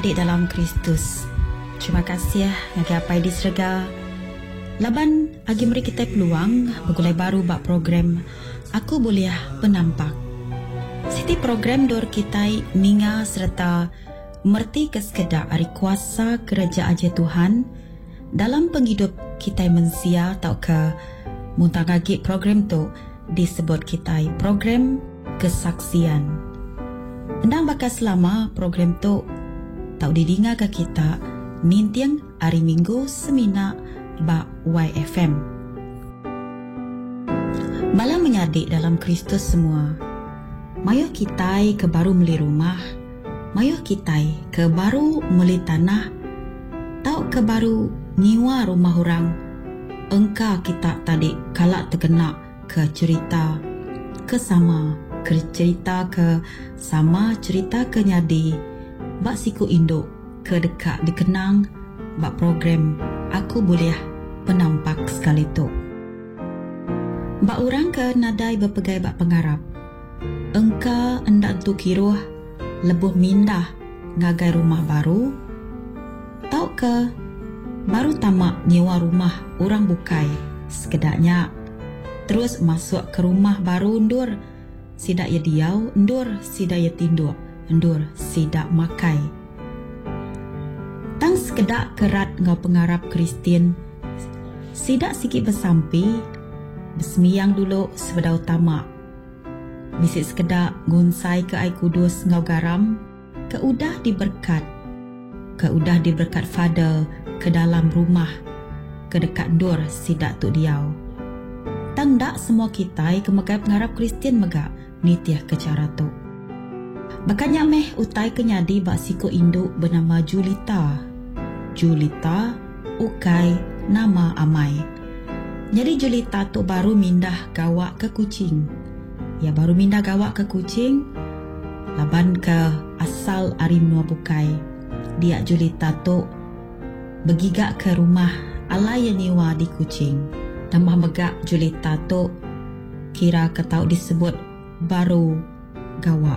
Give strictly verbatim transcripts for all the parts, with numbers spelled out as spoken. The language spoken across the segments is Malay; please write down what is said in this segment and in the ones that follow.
adik dalam Kristus. Terima kasih ya ngagai di serga. Laban agi meri kita peluang begulai baru bak program Aku Boleh Penampak. Siti program dor kita ninga serta merti kesekedar ari kuasa kerajaan aja Tuhan dalam penghidup kita manusia tau ke muntang agi program tu disebut kita program kesaksian. Endang bakas selama program tu tau didinga ke kita nintiang hari Minggu semina ba Y F M. Malam menyadik dalam Kristus semua. Mayo kita ke baru meli rumah, mayo kita ke baru meli tanah, tau ke baru nyiwa rumah orang. Engkau kita tadi kalak terkena ke cerita ke sama, ke cerita ke sama cerita ke nyadi, bak siku induk ke dekat dikenang, bak program Aku Boleh Penampak sekali tu. Bak orang ke nadai berpegai bak pengarap. Engkau hendak tu kiruh lebuh mindah ngagai rumah baru. Tau ke baru tamak nyewa rumah orang bukai sekedaknya. Terus masuk ke rumah baru undur. Sidak ya diau, undur sidak ya tindur, undur sidak makai. Tang sekedak kerat ngau pengarap Kristian. Sidak sikit bersampi, bersemiyang dulu sebedau tamak. Bisik sekedak ngunsai ke air kudus ngau garam, ke udah diberkat. Ke udah diberkat Father ke dalam rumah, ke dekat dur sidak tu diau. Tang dak semua kita ke megai pengarap Kristian megak nitiah ke cara tu. Bakanya meh utai kenyadi bak siku induk bernama Julita. Julita ukai nama amai. Jadi Julita tu baru mindah gawak ke Kuching. Ya baru mindah gawak ke Kuching. Laban ke asal Arimua bukai. Dia Julita tu begigak ke rumah alai yang nyewa di Kuching. Tambah megak Julita tu kira ketau disebut baru gawak.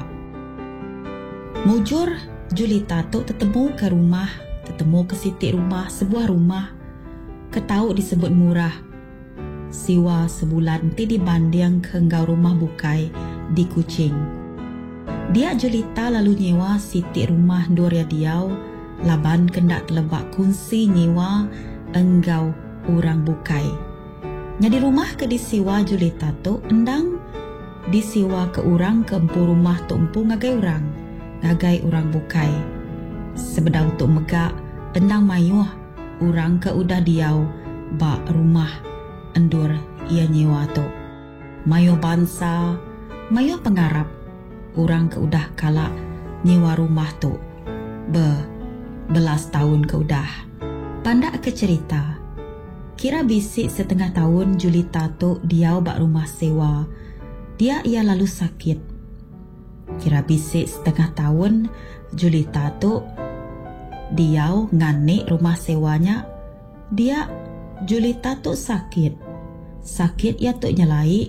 Mujur Julita tu tetemu ke rumah, tetemu ke sitik rumah, sebuah rumah ketau disebut murah. Siwa sebulan ti dibanding ke engkau rumah bukai di Kuching. Dia Julita lalu nyewa sitik rumah Doria Diau, laban kendak telebak kunci nyewa engkau orang bukai. Jadi rumah ke disiwa Julita tu endang disiwa ke orang ke empu rumah tu empu ngagai orang, ngagai orang bukai. Sebedau tu megak endang mayuh orang ke udah diau bak rumah endur ia nyewa tu. Mayuh bangsa, mayuh pengarap orang ke udah kalak nyewa rumah tu be belas tahun ke udah. Pandak ke cerita, kira bisik setengah tahun Julita tu diau bak rumah sewa. Dia ia lalu sakit. Kira bisik setengah tahun Julita tu diau nganik rumah sewanya. Dia Julita tu sakit. Sakit ia tu nyelai.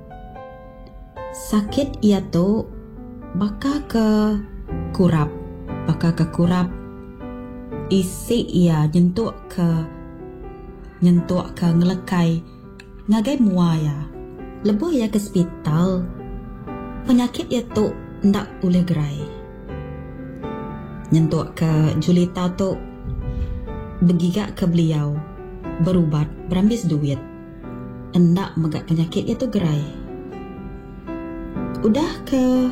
Sakit ia tu baka ke kurap. Baka ke kurap. Isi ia nyentuk ke nyentuk ke ngelekai ngagai muaya. Lebuh ia ke hospital. Penyakit ia tu ndak boleh gerai. Nyentuk ke Julita tu begigak ke beliau, berubat, berambis duit. Endak megak penyakit itu gerai. Udah ke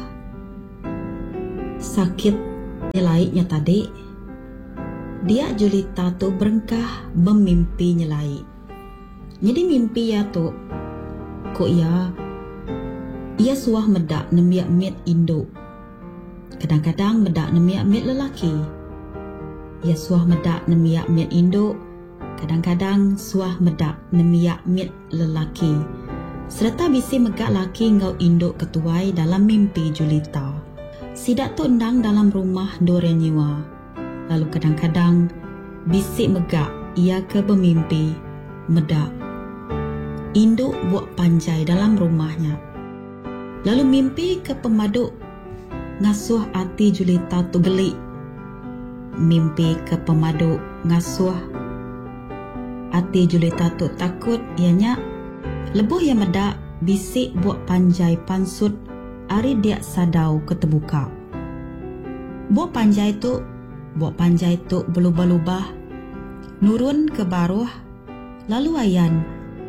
sakit nyelaiknya tadi. Dia Julita tu berengkah bermimpi nyelai. Jadi mimpi ya tu kok ia ia suah medak nemiak mit induk. Kadang-kadang medak nemiak mit lelaki. Ia suah medak nemiak mit induk. Kadang-kadang suah medak nemiak mit lelaki. Serta bisi megak laki ngau induk ketuai dalam mimpi Julita. Sidak tu endang dalam rumah Doria nyewa. Lalu kadang-kadang bisik megak ia ke bermimpi medak induk buat panjai dalam rumahnya. Lalu mimpi ke pemaduk ngasuh hati Julita tu gelik. mimpi ke pemaduk ngasuh. Ati Julita tu takut ianya lebuh yang medak bisik buat panjai pansut ari dia sadau ketebuka. Buat panjai tu, buat panjai tu berlubah-lubah, nurun ke baruh, lalu ayan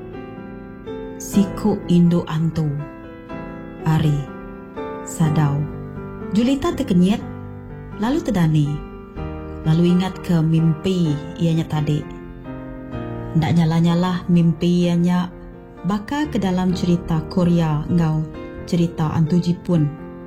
siku induk antu. Ari sadau. Julita terkenyit, lalu terdani, lalu ingat ke mimpi ianya tadi. Ndak nyala-nyala mimpi ianya baka ke dalam cerita Korea ngau cerita antu Jepun.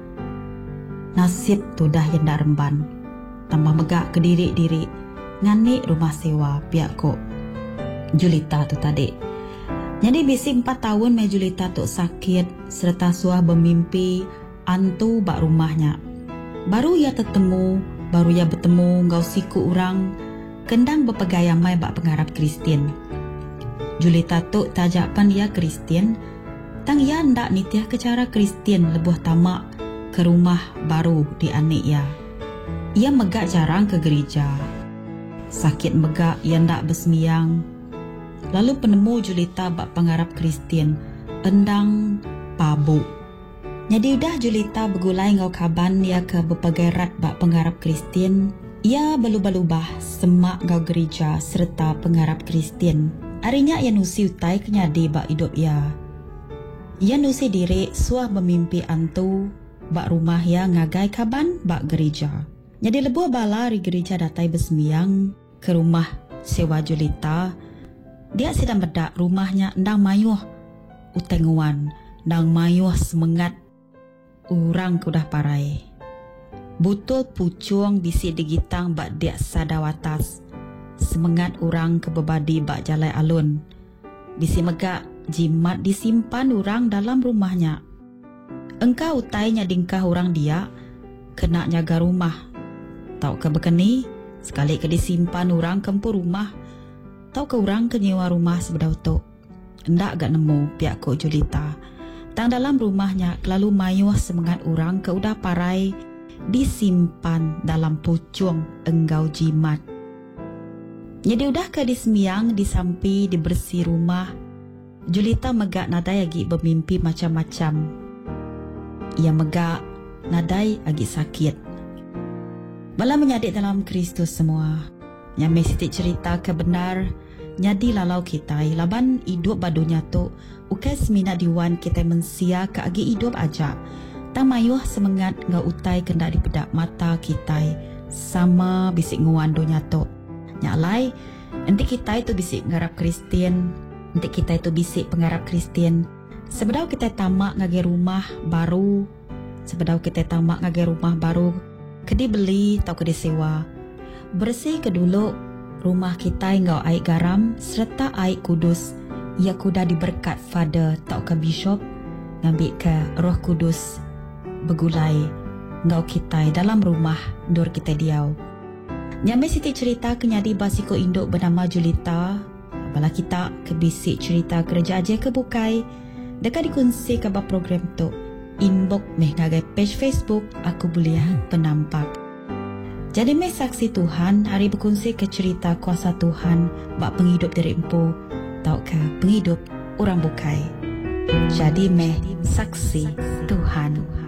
Nasib tu dah yang dak remban. Tambah megak ke diri-diri ngani rumah sewa pihak kok Julita tu tadi. Jadi bisi empat tahun me Julita tu sakit serta suah bermimpi antu bak rumahnya. Baru ia tertemu, baru ia bertemu ngau siku orang kendang berpegaya mai bak pengharap Kristen. Julita tu tajapan ia Kristen, tang ia ndak nitiah ke cara Kristen lebuh tamak ke rumah baru di anik ia. Ia megak jarang ke gereja. Sakit megak ia ndak bersemiang. Lalu penemu Julita bak pengharap Kristen, endang pabuk. Jadi udah Julita bergulai ngau kaban ia ke berbagai rat bak pengharap Kristen. Ia berlubah-lubah semak ngau gereja serta pengharap Kristen. Arinya ia nusi utai kenyadi bak hidup ia. Ia nusi diri suah bermimpi antu bak rumah ia ngagai kaban bak gereja. Jadi lebuh bala ri gereja datai bersemiang ke rumah sewa Julita. Dia sedang bedak rumahnya ndang mayuh utenguan, ndang mayuh semangat urang kudah parai. Butul pucuang bisi digitang bak dia sadawatas. Semangat urang kebebadi bak jalai alun. Bisi megak jimat disimpan urang dalam rumahnya. Engkau utainya dingkah urang dia kena jaga rumah. Tau ke bekeni sekali ke disimpan urang kempu rumah. Tau ke urang ke nyewa rumah sebedau tu. Ndak gak nemu pihak ko Julita. Tang dalam rumahnya lalu mayuh semangat urang ke udah parai disimpan dalam pucung enggau jimat. Jadi udah ke disemiang, disampi, dibersih rumah. Julita megak nadai agi bermimpi macam-macam. Ia megak nadai agi sakit. Bala menyadik dalam Kristus semua. Yang mesti cerita kebenar, nyadi lalau kita laban hidup badunya tu ukai semina diwan kita mensia ke agi hidup aja. Tang mayuh semangat ngau utai kendak dipedak mata kita sama bisik nguan dunia tu. Nyalai, nanti kita itu bisik ngarap Kristen, nanti kita itu bisik pengharap Kristen. Sebedau kita tamak ngage rumah baru, sebedau kita tamak ngage rumah baru, kedi beli atau kedi sewa. Bersih ke dulu rumah kita ngau air garam serta air kudus. Ia kuda diberkat Father atau ke Bishop, ngambil ke Roh Kudus begulai ngau kita dalam rumah dur kita diau. Nyamai Siti cerita kenyadi basiko induk bernama Julita. Bala kita kebisik cerita kerja aja kebukai. Dekat dikunci ke program tu. Inbox meh ngagai page Facebook Aku Belia Penampak. Jadi meh saksi Tuhan hari berkongsi ke cerita kuasa Tuhan bak penghidup dari empu. Tau ke penghidup orang bukai. Jadi meh saksi Tuhan.